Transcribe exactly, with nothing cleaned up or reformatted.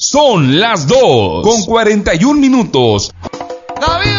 Son las dos con cuarenta y un minutos. ¡La vida!